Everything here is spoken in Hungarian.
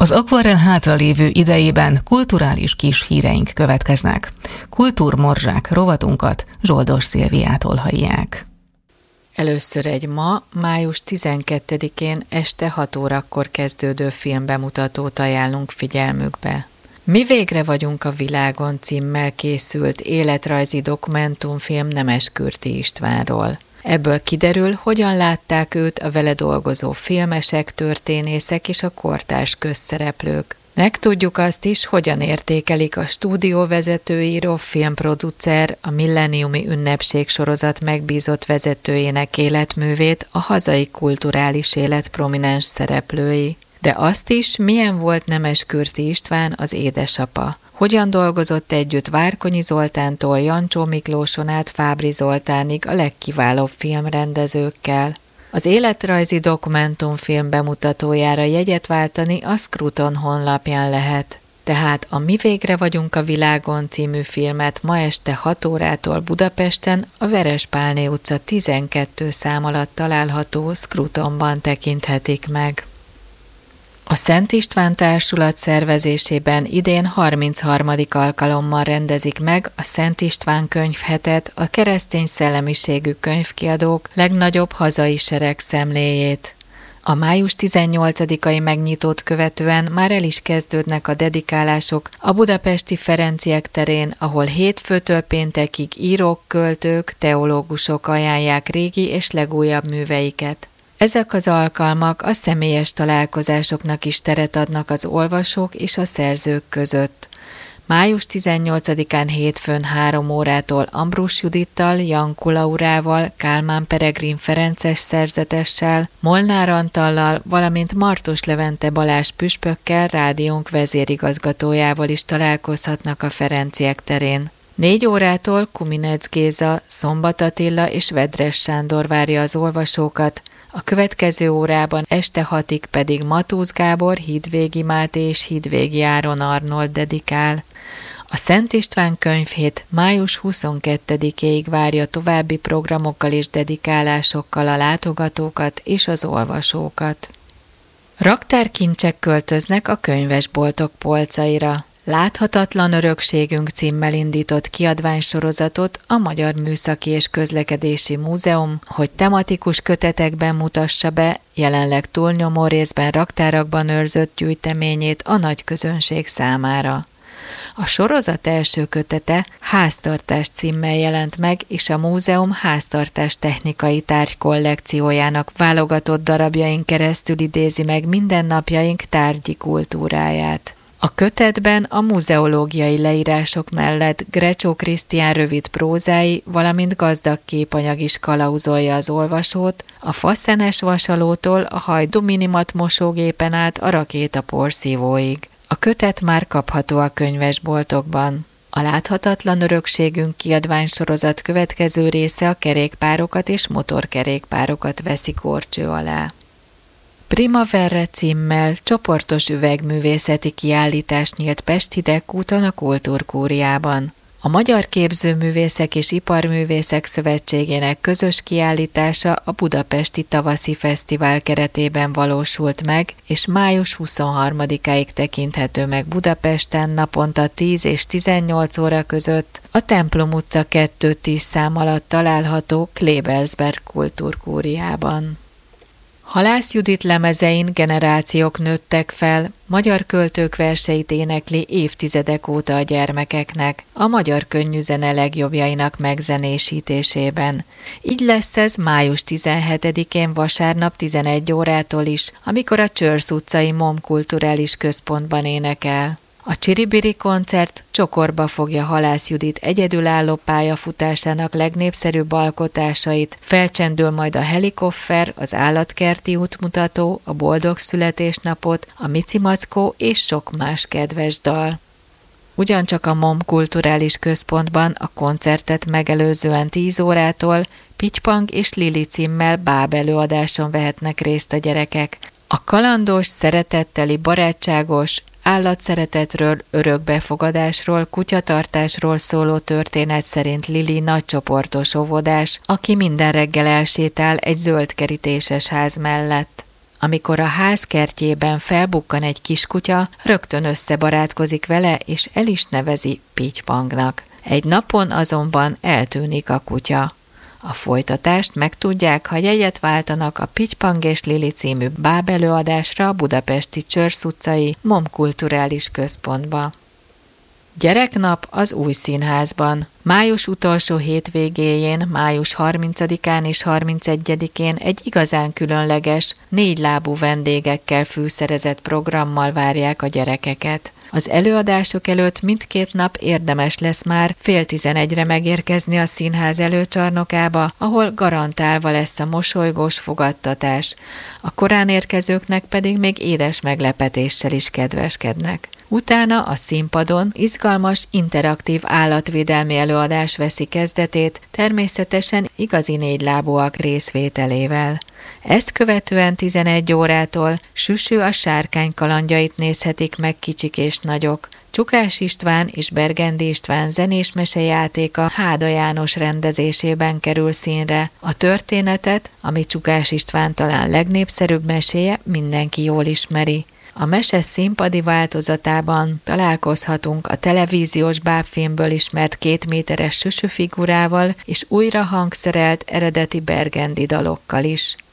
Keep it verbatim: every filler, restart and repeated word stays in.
Az akvarell hátralévő idejében kulturális kis híreink következnek. Kultúrmorzsák rovatunkat Zsoldos Szilviától hallják. Először egy ma, május tizenkettedikén este hat órakor kezdődő filmbemutatót ajánlunk figyelmükbe. Mi végre vagyunk a világon címmel készült életrajzi dokumentumfilm Nemeskürti Istvánról. Ebből kiderül, hogyan látták őt a vele dolgozó filmesek, történészek és a kortárs közszereplők. Megtudjuk azt is, hogyan értékelik a stúdióvezetőíró, filmproducer, a Millenniumi Ünnepség sorozat megbízott vezetőjének életművét a hazai kulturális élet prominens szereplői. De azt is, milyen volt Nemeskürti István az édesapa. Hogyan dolgozott együtt Várkonyi Zoltántól Jancsó Miklóson át Fábry Zoltánig a legkiválóbb filmrendezőkkel. Az életrajzi dokumentumfilm bemutatójára jegyet váltani a Scruton honlapján lehet. Tehát a Mi végre vagyunk a világon című filmet ma este hat órától Budapesten a Verespálné utca tizenkettő szám alatt található Scrutonban tekinthetik meg. A Szent István Társulat szervezésében idén harmincharmadik alkalommal rendezik meg a Szent István könyvhetet, a keresztény szellemiségű könyvkiadók legnagyobb hazai seregszemléjét. A május tizennyolcadikai megnyitót követően már el is kezdődnek a dedikálások a budapesti Ferenciek terén, ahol hétfőtől péntekig írók, költők, teológusok ajánlják régi és legújabb műveiket. Ezek az alkalmak a személyes találkozásoknak is teret adnak az olvasók és a szerzők között. május tizennyolcadikán hétfőn három órától Ambrus Judittal, Janku Laurával, Kálmán Peregrin Ferences szerzetessel, Molnár Antallal, valamint Martos Levente Balázs püspökkel, rádiónk vezérigazgatójával is találkozhatnak a Ferenciek terén. Négy órától Kuminec Géza, Szombat Attila és Vedres Sándor várja az olvasókat, a következő órában este hatig pedig Matúz Gábor, Hídvégi Máté és Hídvégi Áron Arnold dedikál. A Szent István könyvhét május huszonkettedikéig várja további programokkal és dedikálásokkal a látogatókat és az olvasókat. Raktárkincsek költöznek a könyvesboltok polcaira. Láthatatlan örökségünk címmel indított kiadványsorozatot a Magyar Műszaki és Közlekedési Múzeum, hogy tematikus kötetekben mutassa be jelenleg túlnyomó részben raktárakban őrzött gyűjteményét a nagy közönség számára. A sorozat első kötete Háztartás címmel jelent meg, és a múzeum háztartás technikai tárgy kollekciójának válogatott darabjain keresztül idézi meg mindennapjaink tárgyi kultúráját. A kötetben a muzeológiai leírások mellett Grecsó Krisztián rövid prózái, valamint gazdag képanyag is kalauzolja az olvasót, a faszenes vasalótól a Hajdú Minimat mosógépen át a rakéta porszívóig. A kötet már kapható a könyvesboltokban. A Láthatatlan örökségünk kiadványsorozat következő része a kerékpárokat és motorkerékpárokat veszi górcső alá. Primavera címmel csoportos üvegművészeti kiállítás nyílt Pest Hidegkúton a Kultúrkúriában. A Magyar Képzőművészek és Iparművészek Szövetségének közös kiállítása a Budapesti Tavaszi Fesztivál keretében valósult meg, és május huszonharmadikáig tekinthető meg Budapesten naponta tíz és tizennyolc óra között a Templom utca kettő tíz szám alatt található Klebersberg Kultúrkúriában. Halász Judit lemezein generációk nőttek fel, magyar költők verseit énekli évtizedek óta a gyermekeknek, a magyar könnyűzene legjobbjainak megzenésítésében. Így lesz ez május tizenhetedikén vasárnap tizenegy órától is, amikor a Csörsz utcai MOM Kulturális Központban énekel. A Csiribiri koncert csokorba fogja Halász Judit egyedülálló pályafutásának legnépszerűbb alkotásait, felcsendül majd a Helikoffer, az Állatkerti útmutató, a Boldog születésnapot, a Mici Mackó és sok más kedves dal. Ugyancsak a MOM Kulturális Központban a koncertet megelőzően tíz órától Pitypang és Lili címmel báb előadáson vehetnek részt a gyerekek. A kalandos, szeretetteli, barátságos, állatszeretetről, örökbefogadásról, kutyatartásról szóló történet szerint Lili nagycsoportos óvodás, aki minden reggel elsétál egy zöld kerítéses ház mellett. amikor a ház kertjében felbukkan egy kiskutya, rögtön összebarátkozik vele, és el is nevezi Pitypangnak. Egy napon azonban eltűnik a kutya. A folytatást megtudják, ha jegyet váltanak a Pitypang és Lili című bábelőadásra a budapesti Csörsz utcai MOM Kulturális Központba. Gyereknap az Új Színházban. Május utolsó hétvégéjén, május harmincadikán és harmincegyedikén egy igazán különleges, négylábú vendégekkel fűszerezett programmal várják a gyerekeket. Az előadások előtt mindkét nap érdemes lesz már fél tizenegyre megérkezni a színház előcsarnokába, ahol garantálva lesz a mosolygós fogadtatás. A korán érkezőknek pedig még édes meglepetéssel is kedveskednek. Utána a színpadon izgalmas, interaktív állatvédelmi előadás veszi kezdetét, természetesen igazi négylábúak részvételével. Ezt követően tizenegy órától Süsű a sárkány kalandjait nézhetik meg kicsik és nagyok. Csukás István és Bergendi István zenés mesejátéka Háda János rendezésében kerül színre. A történetet, ami Csukás István talán legnépszerűbb meséje, mindenki jól ismeri. A mese színpadi változatában találkozhatunk a televíziós bábfilmből ismert kétméteres Süsű figurával és újra hangszerelt eredeti Bergendi dalokkal is.